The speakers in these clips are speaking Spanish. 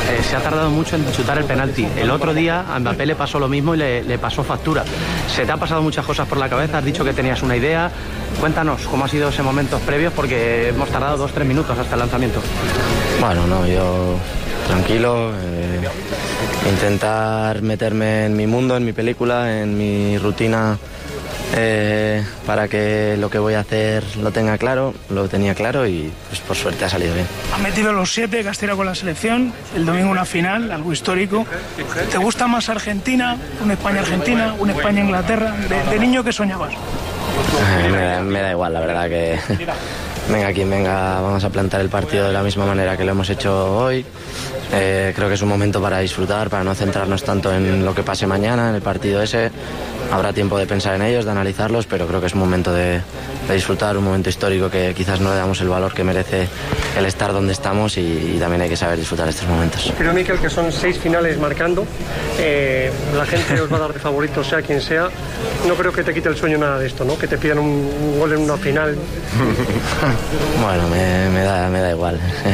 se ha tardado mucho en chutar el penalti. El otro día a Mbappé le pasó lo mismo y le pasó factura. Se te han pasado muchas cosas por la cabeza, has dicho que tenías una idea. Cuéntanos cómo ha sido ese momentos previos, porque hemos tardado 2-3 minutos hasta el lanzamiento. Bueno, no, yo tranquilo, intentar meterme en mi mundo, en mi película, en mi rutina, para que lo que voy a hacer lo tenga claro, lo tenía claro y pues por suerte ha salido bien. Han metido los 7 que has tirado con la selección, el domingo una final, algo histórico. ¿Te gusta más Argentina, una España-Argentina, una España-Inglaterra? ¿De niño qué soñabas? Me da igual, la verdad que venga quien venga, vamos a plantar el partido de la misma manera que lo hemos hecho hoy. Creo que es un momento para disfrutar, para no centrarnos tanto en lo que pase mañana, en el partido ese. Habrá tiempo de pensar en ellos, de analizarlos, pero creo que es un momento de disfrutar, un momento histórico que quizás no le damos el valor que merece el estar donde estamos y también hay que saber disfrutar estos momentos. Creo, Mikel, que son 6 finales marcando. La gente os va a dar de favorito, sea quien sea. No creo que te quite el sueño nada de esto, ¿no? Que te pidan un gol en una final. Bueno, me da igual.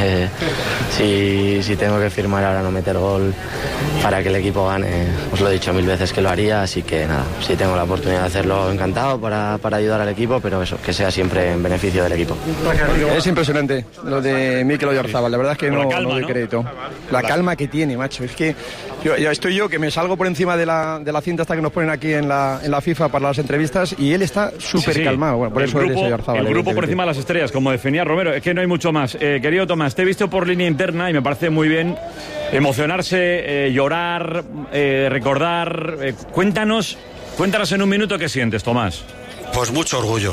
Si tengo que firmar ahora no meter gol para que el equipo gane, os lo he dicho 1000 veces que lo haría, así que nada, si tengo la oportunidad de hacerlo, encantado para ayudar al equipo, pero eso, que sea siempre en beneficio del equipo. Es impresionante lo de Mikel Oyarzabal, la verdad es que no doy crédito. La calma que tiene, macho, es que yo que me salgo por encima de la cinta hasta que nos ponen aquí en la FIFA para las entrevistas y él está súper calmado. Bueno, por eso eres Oyarzabal. El grupo por encima de las estrellas, como definía Romero, es que no hay mucho más. Querido Tomás, te he visto por línea interna y me parece muy bien emocionarse, llorar, recordar. Cuéntanos en un minuto qué sientes, Tomás. Pues mucho orgullo.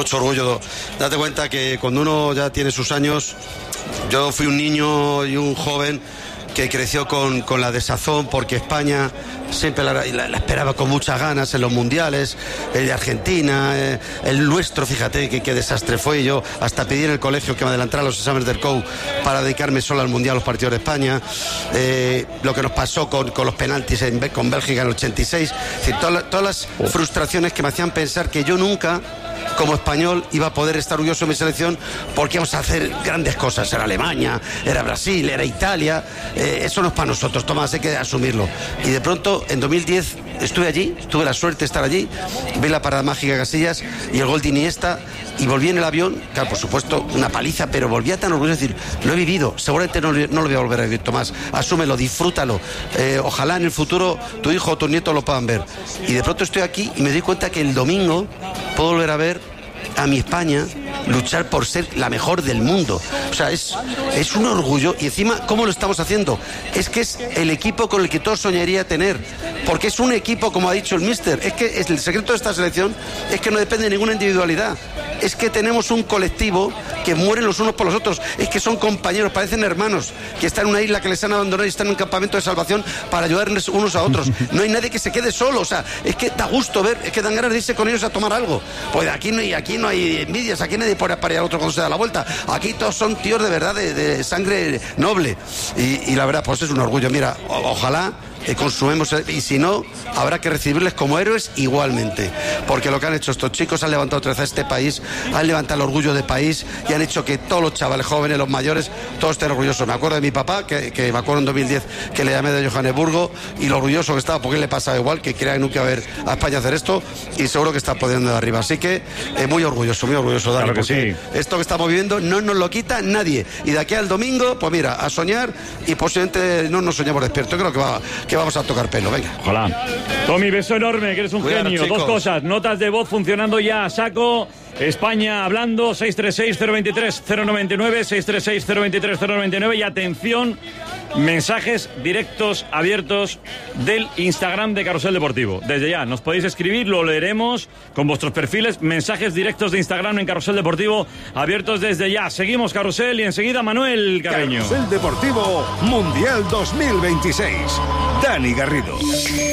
Date cuenta que cuando uno ya tiene sus años, yo fui un niño y un joven que creció con la desazón porque España siempre la esperaba con muchas ganas en los mundiales, el de Argentina, el nuestro, fíjate qué desastre fue. Yo hasta pedí en el colegio que me adelantara los exámenes del COU para dedicarme solo al mundial, los partidos de España, lo que nos pasó con los penaltis con Bélgica en el 86, es decir, todas las frustraciones que me hacían pensar que yo nunca, como español, iba a poder estar orgulloso de mi selección porque íbamos a hacer grandes cosas. Era Alemania, era Brasil, era Italia. Eso no es para nosotros, Tomás, hay que asumirlo. Y de pronto, en 2010, estuve allí, tuve la suerte de estar allí, vi la parada mágica de Casillas y el gol de Iniesta, y volví en el avión, claro, por supuesto, una paliza, pero volvía tan orgulloso de decir, lo he vivido, seguramente no lo voy a volver a vivir, Tomás. Asúmelo, disfrútalo. Ojalá en el futuro tu hijo o tu nieto lo puedan ver. Y de pronto estoy aquí y me doy cuenta que el domingo puedo volver a ver a mi España luchar por ser la mejor del mundo. O sea, es un orgullo. Y encima, ¿cómo lo estamos haciendo? Es que es el equipo con el que todo soñaría tener, porque es un equipo, como ha dicho el míster. Es que el secreto de esta selección es que no depende de ninguna individualidad. Es que tenemos un colectivo que mueren los unos por los otros. Es que son compañeros, parecen hermanos, que están en una isla que les han abandonado y están en un campamento de salvación para ayudarles unos a otros. No hay nadie que se quede solo. O sea, es que da gusto ver, es que dan ganas de irse con ellos a tomar algo. Pues aquí no hay envidias, aquí nadie pone a parir al otro cuando se da la vuelta. Aquí todos son tíos de verdad, de sangre noble. Y la verdad, pues es un orgullo. Mira, ojalá consumemos, y si no, habrá que recibirles como héroes igualmente, porque lo que han hecho estos chicos, han levantado otra vez a este país, han levantado el orgullo del país y han hecho que todos los chavales jóvenes, los mayores, todos estén orgullosos. Me acuerdo de mi papá, que me acuerdo en 2010 que le llamé de Johannesburgo, y lo orgulloso que estaba, porque él le pasaba igual, que creía que nunca iba a ver a España hacer esto, y seguro que está poniendo de arriba. Así que muy orgulloso, Dani, claro, porque sí. Esto que estamos viviendo no nos lo quita nadie, y de aquí al domingo, pues mira, a soñar, y posiblemente no nos soñamos despiertos. Creo que vamos a tocar pelo, venga. Ojalá. Tommy, beso enorme, que eres un Cuidado, genio. chicos. Dos cosas, notas de voz funcionando ya a saco. España hablando, 636-023-099, 636-023-099, y atención, mensajes directos abiertos del Instagram de Carrusel Deportivo. Desde ya, nos podéis escribir, lo leeremos con vuestros perfiles, mensajes directos de Instagram en Carrusel Deportivo, abiertos desde ya. Seguimos Carrusel y enseguida Manuel Carreño. Carrusel Deportivo Mundial 2026. Dani Garrido.